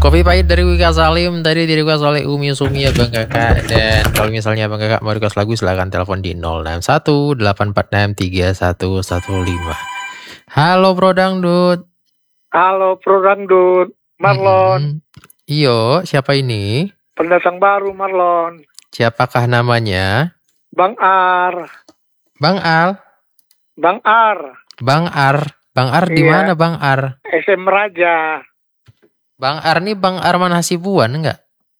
Kopi pahit dari Wika Salim, tadi direquest oleh Umi Sumi ya Bang Kakak. Dan kalau misalnya Bang Kakak mau request lagu silahkan telepon di 061 846 3115. Halo Bro Dangdut. Halo Bro Dangdut, Marlon. Iyo, siapa ini? Pendatang baru Marlon. Siapakah namanya? Bang Ar. Bang Al? Bang Ar. Bang Ar? Bang Ar di mana Bang Ar? SM Raja. Bang Ar nih Bang Arman Hasibuan enggak?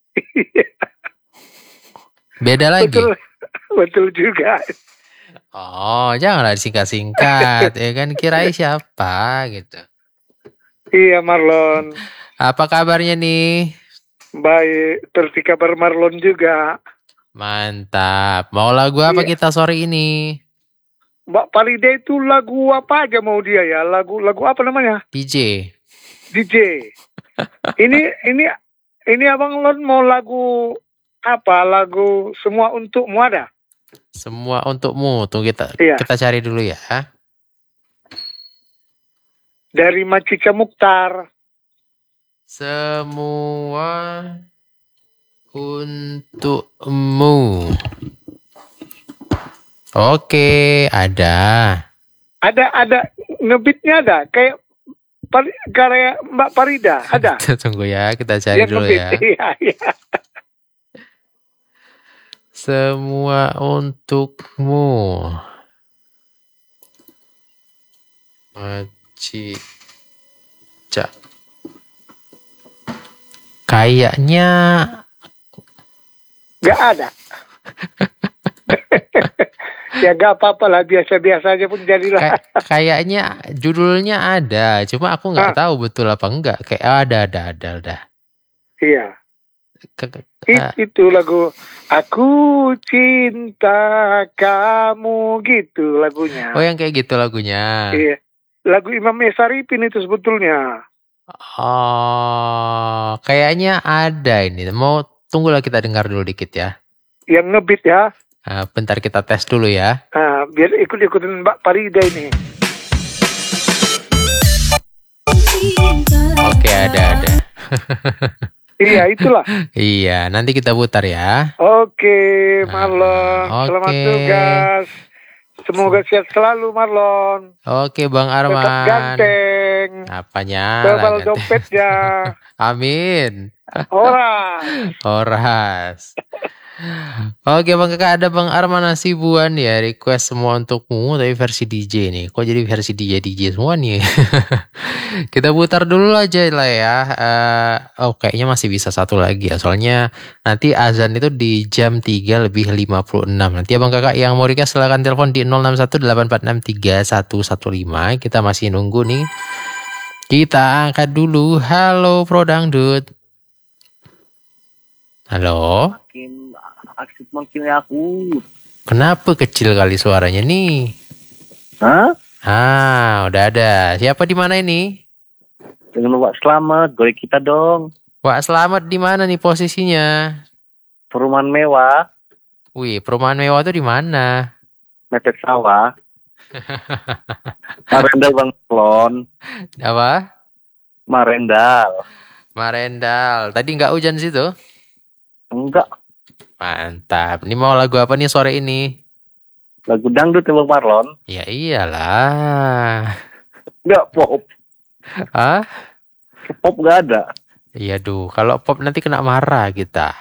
Beda lagi? Betul juga. Oh, janganlah disingkat-singkat. Ya kan kirain siapa gitu. Iya Marlon. Apa kabarnya nih? Baik, terus kabar Marlon juga. Mantap. Mau lagu apa kita sore ini? Mbak Farida itu lagu apa aja mau dia ya? Lagu apa namanya? DJ. Ini Abang Lon mau lagu apa? Lagu Semua Untukmu ada? Semua Untukmu. Tunggu kita cari dulu ya. Dari Macica Mukhtar. Semua Untukmu. Oke, ada. Ada ngebitnya ada kayak karya Mbak Farida ada. Tunggu ya, kita cari dulu ya. Iya. Semua Untukmu. Macica. Kayaknya nggak ada. Ya gak apa-apa lah, biasa-biasa aja pun jadilah. Kayaknya judulnya ada, cuma aku nggak tahu betul apa enggak. Kayak ada. Iya. Itu lagu Aku Cinta Kamu gitu lagunya. Oh, yang kayak gitu lagunya. Iya. Lagu Imam Saripin itu sebetulnya. Oh, kayaknya ada ini. Mau tunggulah kita dengar dulu dikit ya. Yang ngebit ya. Bentar kita tes dulu ya. Biar ikut-ikutin Mbak Farida ini. Oke, ada. Iya, itulah. Iya, nanti kita putar ya. Oke, Marlon. Selamat tugas. Semoga sehat selalu, Marlon. Oke, Bang Arman. Tetap ganteng. Apanya? Tebal dompetnya. Amin. Horas. Oke Bang Kakak, ada Bang Arman Hasibuan ya, request Semua Untukmu tapi versi DJ nih. Kok jadi versi DJ semua nih? Kita putar dulu aja lah ya. Kayaknya masih bisa satu lagi ya. Soalnya nanti azan itu di jam 3:56. Nanti ya Bang Kakak yang mau request silahkan telepon di 061 846 3115. Kita masih nunggu nih. Kita angkat dulu. Halo Pro Dangdut. Halo. Makin aku. Kenapa kecil kali suaranya nih? Hah? Udah ada. Siapa di mana ini? Dengan Wak Selamat, goreng kita dong. Wak Selamat di mana nih posisinya? Perumahan mewah. Wih, perumahan mewah tuh di mana? Mepet sawah. Marendal Bang Plon. Apa? Marendal. Tadi nggak hujan situ? Enggak. Mantap. Ini mau lagu apa nih sore ini? Lagu dangdut ya Bang Marlon? Ya iyalah. Enggak pop. Hah? Pop enggak ada. Iya kalau pop nanti kena marah kita.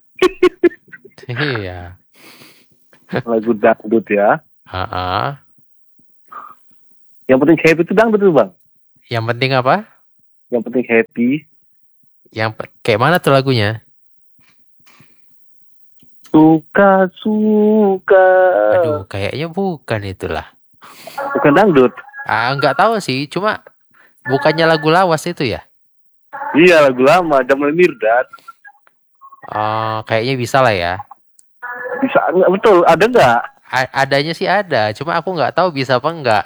Iya. Lagu dangdut ya. Yang penting happy itu dangdut tuh Bang. Yang penting apa? Yang penting happy. Kayak mana tuh lagunya? Suka. Aduh, kayaknya bukan itulah. Bukan dangdut. Nggak tahu sih, cuma bukannya lagu lawas itu ya? Iya, lagu lama, Jamal Mirdad. Kayaknya bisa lah ya. Bisa, enggak betul, ada enggak? Adanya sih ada, cuma aku nggak tahu bisa apa enggak.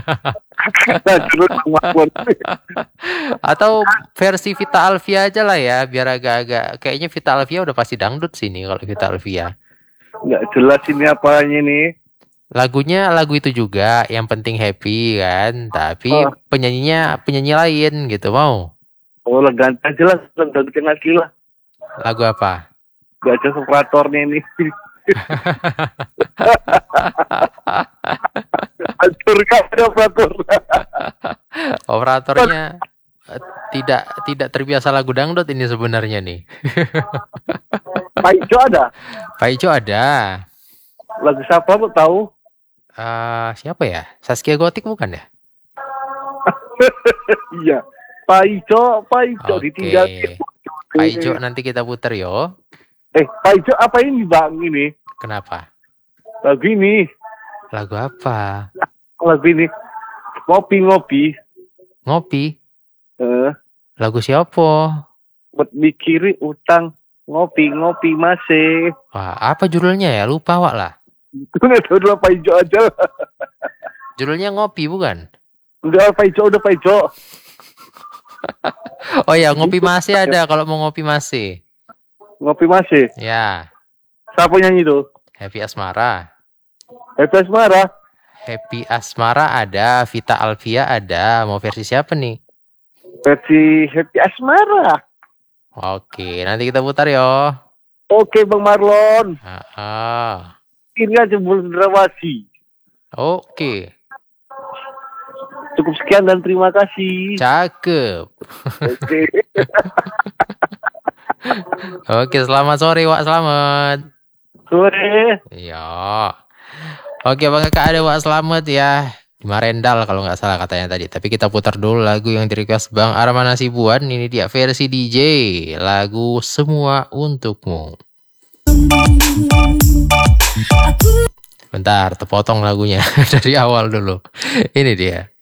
Atau versi Vita Alvia aja lah ya, biar agak-agak. Kayaknya Vita Alvia udah pasti dangdut sini kalau Vita Alvia. Nggak jelas ini apanya nih. Lagunya lagu itu juga, yang penting happy kan. Tapi penyanyi lain gitu, mau? Oh, lah ganti aja lah, ganti lagi lah. Lagu apa? Gak ada operatornya ini. Atur kan ada operator. Operatornya tidak terbiasa lagu dangdut ini sebenarnya nih. Pak Ijo ada? Pak Ijo ada. Lagu siapa lu tahu? Siapa ya? Saskia Gotik bukan ya? Iya. Pak Ijo Oke. ditinggal. Pak Ijo nanti kita puter yo. Pak Ijo apa ini bang ini? Kenapa? Lagu ini. Lagu apa? Lagu ini. Ngopi. Ngopi. Lagu siapa? Buat mikirin utang. Ngopi masih. Wah, apa judulnya ya? Lupa wak lah. Itu nggak tahu dulu Pak Ijo aja. Judulnya Ngopi bukan? Udah Pak Ijo. Oh ya, Ngopi Masih ada kalau mau ngopi masih. Ngopi masih. Ya, Siapa nyanyi tuh? Happy Asmara. Happy Asmara. Happy Asmara ada, Vita Alvia ada. Mau versi siapa nih? Versi Happy Asmara. Oke, nanti kita putar yo. Oke Bang Marlon. Ini aja Cendrawasih. Oke, Cukup sekian dan terima kasih. cakep. Oke. Oke, selamat sore Wak, selamat. Sore. Iya. Oke Bang Kakak ada Wak, selamat ya. Di Marendal kalau nggak salah katanya tadi. Tapi kita putar dulu lagu yang di request Bang Arman Hasibuan. Ini dia versi DJ. Lagu Semua Untukmu. Bentar, terpotong lagunya dari awal dulu. Ini dia.